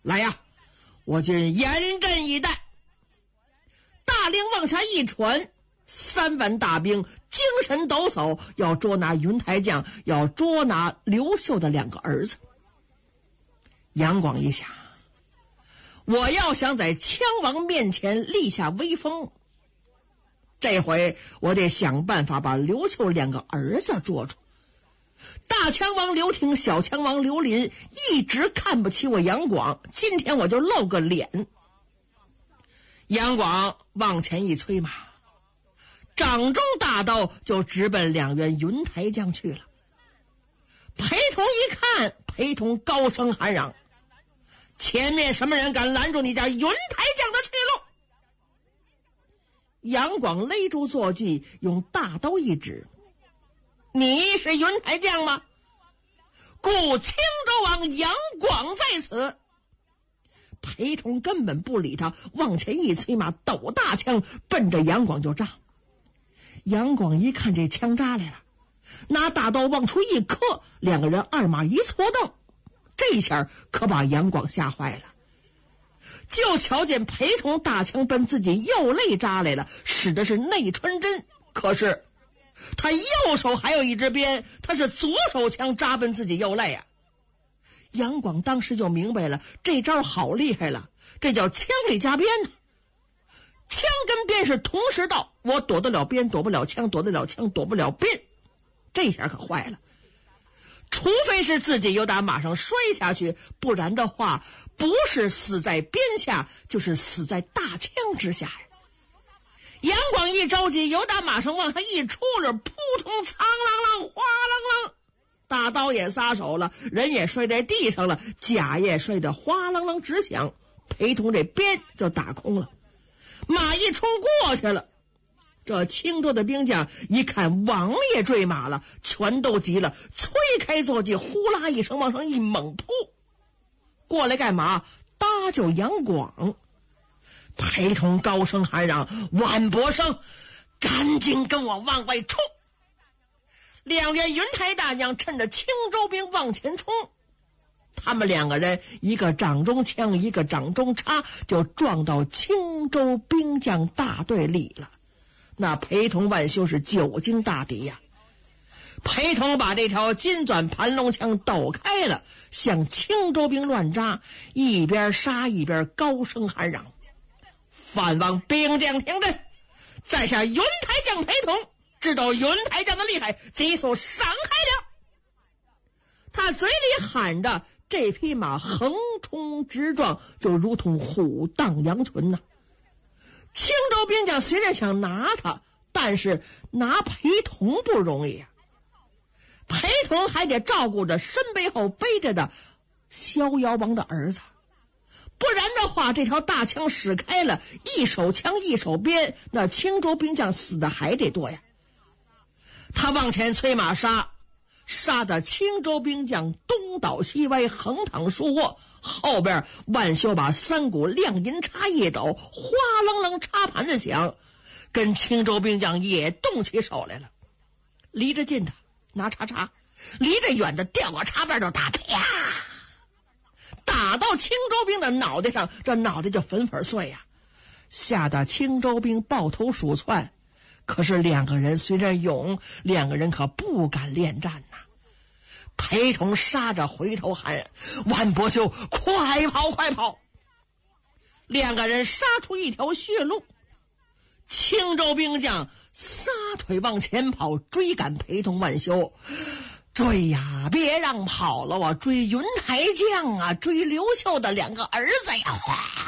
来呀，我今严阵以待。大令往下一传，3万大兵精神抖擞，要捉拿云台将，要捉拿刘秀的2个儿子。杨广一想，我要想在羌王面前立下威风，这回我得想办法把刘秀2个儿子捉住。大羌王刘廷、小羌王刘林一直看不起我杨广，今天我就露个脸。杨广往前一催马，掌中大刀就直奔2员云台将去了。裴同一看，裴同高声喊嚷：前面什么人敢拦住你家云台将的去路？杨广勒住坐骑，用大刀一指：你是云台将吗？故青州王杨广在此。裴同根本不理他，往前一催马，抖大枪奔着杨广就扎。杨广一看这枪扎来了，拿大刀往出一磕，2个人二马一错蹬，这下可把杨广吓坏了。就瞧见裴同大枪奔自己右肋扎来了，使的是内穿针，可是他右手还有一支鞭，他是左手枪扎奔自己右肋啊。杨广当时就明白了，这招好厉害了，这叫枪里加鞭呢。枪跟鞭是同时到，我躲得了鞭，躲不了枪，躲得了枪，躲不了鞭，这下可坏了。除非是自己由打马上摔下去，不然的话，不是死在鞭下，就是死在大枪之下呀。杨广一着急，由打马上往下一出溜，扑通苍啷啷哗啷啷，大刀也撒手了，人也摔在地上了，甲也摔得哗啷啷直响，裴同这鞭就打空了，马一冲过去了。这青州的兵将一看王爷坠马了，全都急了，催开坐骑，呼啦一声往上一猛扑过来，干嘛？搭救杨广。裴同高声喊嚷：万伯生，赶紧跟我往外冲！2员云台大将趁着青州兵往前冲，他们2个人一个掌中枪，一个掌中插，就撞到青州兵将大队里了。那裴同、万修是久经大敌呀。裴同把这条金钻盘龙枪抖开了，向青州兵乱扎，一边杀一边高声喊嚷：范王兵将听阵，在下云台将裴同，知道云台将的厉害，急速闪开了。他嘴里喊着，这匹马横冲直撞，就如同虎荡羊群呐。青州兵将虽然想拿他，但是拿裴同不容易啊。裴同还得照顾着身背后背着的逍遥王的儿子，不然的话，这条大枪使开了，一手枪一手鞭，那青州兵将死的还得多呀。他往前催马杀，杀的青州兵将东倒西歪，横躺竖卧，后边万修把3股亮银叉一抖，哗楞楞插盘子响，跟青州兵将也动起手来了。离着近的拿叉叉，离着远的掉个叉边就打，啪，打到青州兵的脑袋上，这脑袋就粉粉碎呀，吓得青州兵抱头鼠窜。可是2个人虽然勇，2个人可不敢恋战呐。裴同杀着回头喊：万伯修，快跑快跑！2个人杀出一条血路，青州兵将撒腿往前跑，追赶裴同、万修。追呀，别让跑了啊！追云台将啊，追刘秀的2个儿子呀！